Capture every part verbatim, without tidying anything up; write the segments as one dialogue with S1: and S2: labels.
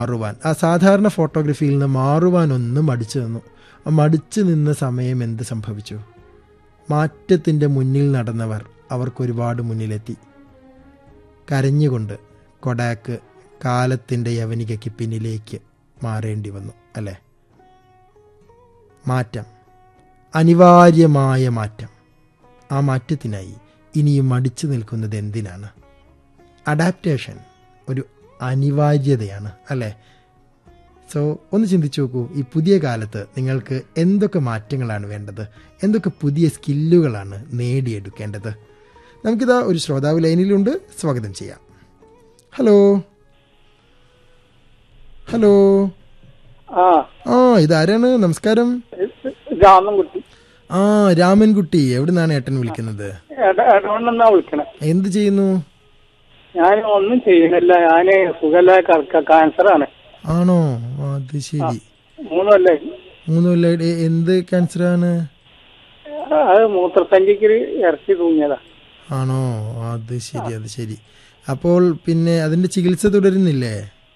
S1: മാറുവാൻ, ആ സാധാരണ ഫോട്ടോഗ്രാഫിയിൽ നിന്ന് മാറുവാൻ ഒന്ന് മടിച്ചു നിന്നു. ആ മടിച്ചു നിന്ന സമയം എന്ത് സംഭവിച്ചു? മാറ്റത്തിൻ്റെ മുന്നിൽ നടന്നവർ അവർക്കൊരുപാട് മുന്നിലെത്തി. കരഞ്ഞുകൊണ്ട് കൊഡാക്ക് കാലത്തിൻ്റെ യവനികയ്ക്ക് പിന്നിലേക്ക് മാറേണ്ടി വന്നു അല്ലേ? മാറ്റം, അനിവാര്യമായ മാറ്റം. ആ മാറ്റത്തിനായി ഇനിയും മടിച്ചു നിൽക്കുന്നത് എന്തിനാണ്? അഡാപ്റ്റേഷൻ ഒരു അനിവാര്യതയാണ് അല്ലേ? സോ ഒന്ന് ചിന്തിച്ചു നോക്കൂ, ഈ പുതിയ കാലത്ത് നിങ്ങൾക്ക് എന്തൊക്കെ മാറ്റങ്ങളാണ് വേണ്ടത്? എന്തൊക്കെ പുതിയ സ്കില്ലുകളാണ് നേടിയെടുക്കേണ്ടത്? നമുക്കിതാ ഒരു ശ്രോതാവ് ലൈനിലുണ്ട്, സ്വാഗതം ചെയ്യാം. ഹലോ ഹലോ ആ ഇതാരാണ്? നമസ്കാരം.
S2: രാമൻകുട്ടി.
S1: ആ രാമൻകുട്ടി, എവിടെ നിന്നാണ് ഏട്ടൻ വിളിക്കുന്നത്?
S2: വിളിക്കണേ.
S1: എന്ത് ചെയ്യുന്നു?
S2: ഞാൻ ഒന്നും ചെയ്യുന്നില്ല, ഞാന് സുഖല്ല, ക്യാൻസർ ആണ്.
S1: ആണോ? അത് ശരി.
S2: മൂന്ന് കൊല്ലേ
S1: മൂന്ന് കൊല്ലം. എന്ത് ക്യാൻസർ ആണ്?
S2: അത് മൂത്രസഞ്ചിക്ക് ഇറച്ചി തൂങ്ങിയതാ.
S1: ആണോ? അത് ശരി, അത് ശരി. അപ്പോൾ പിന്നെ അതിന്റെ ചികിത്സ തുടരുന്നില്ലേ?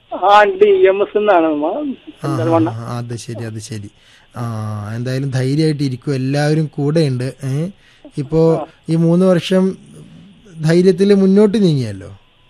S1: അത് ശരി, അത് ശരി. ആ എന്തായാലും ധൈര്യമായിട്ട് ഇരിക്കും, എല്ലാവരും കൂടെ ഉണ്ട്. ഏഹ് ഇപ്പോ ഈ മൂന്ന് വർഷം ധൈര്യത്തിൽ മുന്നോട്ട് നീങ്ങിയല്ലോ.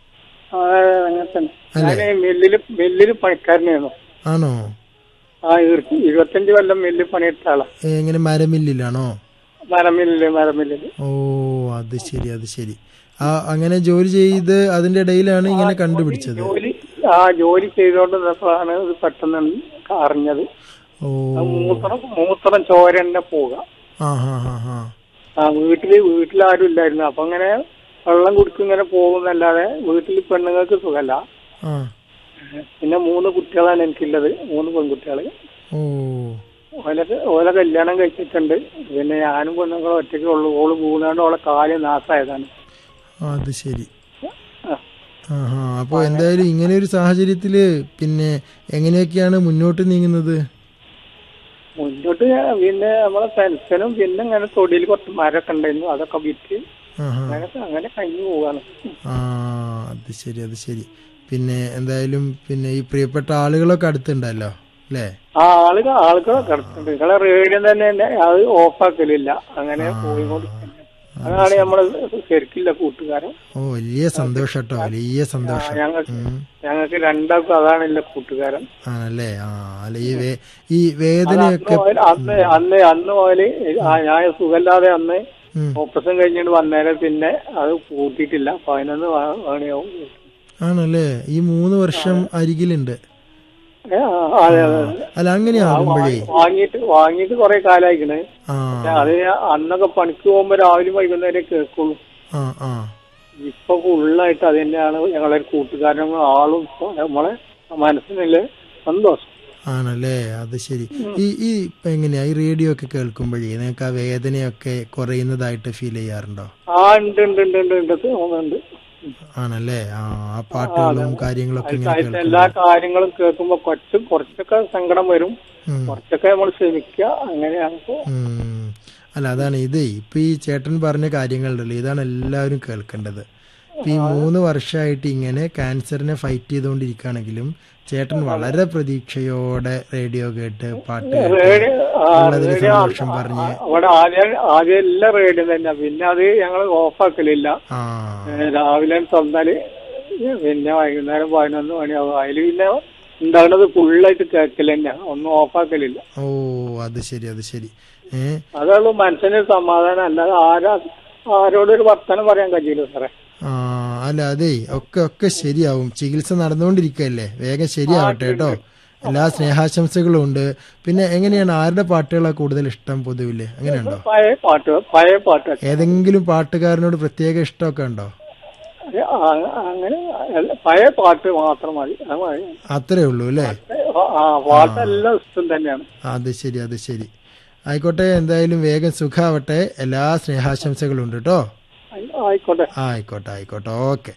S2: പണിക്കാരനായിരുന്നു.
S1: ആണോ?
S2: ആ ഇരുപത്തഞ്ച് കൊല്ലം മില്ലിൽ പണിയെടുത്ത ആളാ.
S1: എങ്ങനെ മരമില്ലാണോ?
S2: മരമില്ല് മരമില്ല്.
S1: ഓ അത് ശരി, അത് ശരി. ആ അങ്ങനെ ജോലി ചെയ്ത് അതിന്റെ ഇടയിലാണ് ഇങ്ങനെ കണ്ടുപിടിച്ചത്.
S2: ആ ജോലി ചെയ്തോണ്ടിരുന്നപ്പോഴാണ് ഇത് പെട്ടെന്ന് അറിഞ്ഞത്.
S1: ഓ
S2: മൂത്രം മൂത്രം ചോരന്നെ പോവുക. ആ വീട്ടില് വീട്ടിലാരും ഇല്ലായിരുന്നു. അപ്പൊ അങ്ങനെ വെള്ളം കുടിക്കും ഇങ്ങനെ പോകുന്നല്ലാതെ വീട്ടിൽ പെണ്ണുങ്ങൾക്ക് സുഖമല്ല. പിന്നെ മൂന്ന് കുട്ടികളാണ് എനിക്കുള്ളത്, മൂന്ന് പെൺകുട്ടികള്. ഓലൊക്കെ ഓല കല്യാണം കഴിച്ചിട്ടുണ്ട്. പിന്നെ ഞാനും പെണ്ണുങ്ങളും ഒറ്റയ്ക്ക് ഉള്ളു. ഓള് മൂന്നാണ്ട് ഓളെ കാല് നാശമായതാണ്.
S1: അത് ശരി. ആഹാ. അപ്പൊ എന്തായാലും ഇങ്ങനെ ഒരു സാഹചര്യത്തില് പിന്നെ എങ്ങനെയൊക്കെയാണ് മുന്നോട്ട് നീങ്ങുന്നത്?
S2: മുന്നോട്ട് പിന്നെ നമ്മളെ പെൻഷനും പിന്നെ ഇങ്ങനെ തൊടിയിൽ കുറച്ച് മരമൊക്കെ ഉണ്ടായിരുന്നു, അതൊക്കെ വിറ്റ് അങ്ങനെ അങ്ങനെ കഴിഞ്ഞു പോവാണ്.
S1: ആ അത് ശരി, അത് ശരി. പിന്നെ എന്തായാലും പിന്നെ ഈ പ്രിയപ്പെട്ട ആളുകളൊക്കെ അടുത്തുണ്ടല്ലോ അല്ലേ?
S2: ആ ആളുകൾ ആളുകളൊക്കെ അടുത്തുണ്ട്. നിങ്ങളെ റേഡിയോ തന്നെ അത് ഓഫാക്കലില്ല, അങ്ങനെ പോയിക്കൊണ്ട്. അതാണ് നമ്മള് ശരിക്കില്ല കൂട്ടുകാരൻ.
S1: ഓ വലിയ സന്തോഷം കേട്ടോ, വലിയ സന്തോഷം.
S2: ഞങ്ങൾക്ക് രണ്ടാൾക്കും അതാണല്ല കൂട്ടുകാരൻ.
S1: ആണല്ലേ? ആ അല്ല ഈ ഈ വേദനയൊക്കെ
S2: അന്ന് അന്ന് അന്ന് പോലെ ഞാൻ സുഖമില്ലാതെ അന്ന് ഓപ്പറേഷൻ കഴിഞ്ഞിട്ട് വന്നേരം പിന്നെ അത് കൂട്ടിയിട്ടില്ല. പതിനൊന്ന് മണിയാവും.
S1: ആണല്ലേ? ഈ മൂന്ന് വർഷം അരികിലുണ്ട്.
S2: അല്ല
S1: അങ്ങനെയാകുമ്പോഴേ
S2: വാങ്ങിയിട്ട് വാങ്ങിയിട്ട് കൊറേ കാലായിക്കണ്. അത് അന്നൊക്കെ പണിക്ക് പോകുമ്പോ രാവിലെ വൈകുന്നേരം കേൾക്കുള്ളൂ. ഇപ്പൊ ഫുള്ളായിട്ട് അത് തന്നെയാണ് ഞങ്ങളെ കൂട്ടുകാരനും ആളും നമ്മളെ മനസ്സിനല്ലേ സന്തോഷം.
S1: ആണല്ലേ? അത് ശരി. ഈ ഈ ഇപ്പൊ എങ്ങനെയാ ഈ റേഡിയോ ഒക്കെ കേൾക്കുമ്പോഴേ നിങ്ങൾക്ക് ആ വേദനയൊക്കെ കുറയുന്നതായിട്ട് ഫീൽ ചെയ്യാറുണ്ടോ?
S2: ആ ഉണ്ട് ഉണ്ട് ഉണ്ട് ഉണ്ട് ഉണ്ട് തോന്നുന്നുണ്ട്.
S1: ആണല്ലേ? ആ പാട്ടുകളും കാര്യങ്ങളൊക്കെ
S2: എല്ലാ കാര്യങ്ങളും കേൾക്കുമ്പോ കുറച്ച് കുറച്ചൊക്കെ സങ്കടം വരും, കുറച്ചൊക്കെ നമ്മൾ ക്ഷമിക്കുക, അങ്ങനെയാണ്.
S1: അല്ല അതാണ് ഇത്. ഇപ്പൊ ഈ ചേട്ടൻ പറഞ്ഞ കാര്യങ്ങളുണ്ടല്ലോ, ഇതാണ് എല്ലാവരും കേൾക്കേണ്ടത്. ഇപ്പൊ ഈ മൂന്ന് വർഷമായിട്ട് ഇങ്ങനെ ക്യാൻസറിനെ ഫൈറ്റ് ചെയ്തുകൊണ്ടിരിക്കുകയാണെങ്കിലും ചേട്ടൻ വളരെ പ്രതീക്ഷയോടെ റേഡിയോ കേട്ട് പാട്ട് കേട്ട് സന്തോഷം പറഞ്ഞ്
S2: അവിടെ ആദ്യം ആദ്യം എല്ലാ റേഡിയോ തന്നെ. പിന്നെ അത് ഞങ്ങൾ ഓഫാക്കലില്ല. രാവിലെ തന്നാല് പിന്നെ വൈകുന്നേരം പതിനൊന്ന് മണിയാവും. അതിൽ പിന്നെ ഉണ്ടാകുന്നത് ഫുള്ളായിട്ട് കേൾക്കൽ തന്നെ, ഒന്നും ഓഫാക്കലില്ല.
S1: ഓ അത് ശരി, അത് ശരി.
S2: അതുള്ളൂ മനസ്സിനൊരു സമാധാനം. അല്ലാതെ ആരാ ആരോടൊരു വർത്തമാനം പറയാൻ കഴിയില്ല സാറേ.
S1: ആ അല്ല അതെ, ഒക്കെ ഒക്കെ ശരിയാവും. ചികിത്സ നടന്നുകൊണ്ടിരിക്കുകയല്ലേ, വേഗം ശരിയാവട്ടെ കേട്ടോ. എല്ലാ സ്നേഹാശംസകളും ഉണ്ട്. പിന്നെ എങ്ങനെയാണ്, ആരുടെ പാട്ടുകളാണ് കൂടുതൽ ഇഷ്ടം പൊതുവില്? അങ്ങനെയുണ്ടോ?
S2: പഴയ പാട്ട് പഴയ പാട്ട്
S1: ഏതെങ്കിലും പാട്ടുകാരനോട് പ്രത്യേക ഇഷ്ടമൊക്കെ ഉണ്ടോ?
S2: അങ്ങനെ പഴയ പാട്ട് മാത്രം മതി.
S1: അത്രേ ഉള്ളൂ അല്ലേ?
S2: പാട്ടെല്ലാം ഇഷ്ടം തന്നെയാണ്.
S1: അത് ശരി, അത് ശരി. ആയിക്കോട്ടെ, എന്തായാലും വേഗം സുഖാവട്ടെ. എല്ലാ സ്നേഹാശംസകളും ഉണ്ട് കേട്ടോ.
S2: ആയിക്കോട്ടെ
S1: ആയിക്കോട്ടെ ആയിക്കോട്ടെ ഓക്കെ.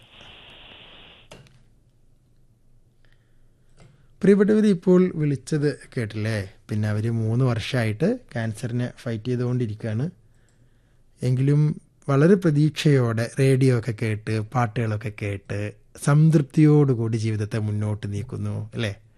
S1: പ്രിയപ്പെട്ടവർ, ഇപ്പോൾ വിളിച്ചത് കേട്ടില്ലേ? പിന്നെ അവർ മൂന്ന് വർഷമായിട്ട് ക്യാൻസറിനെ ഫൈറ്റ് ചെയ്തുകൊണ്ടിരിക്കുകയാണ്. എങ്കിലും വളരെ പ്രതീക്ഷയോടെ റേഡിയോ ഒക്കെ കേട്ട് പാട്ടുകളൊക്കെ കേട്ട് സംതൃപ്തിയോടുകൂടി ജീവിതത്തെ മുന്നോട്ട് നീക്കുന്നു അല്ലേ?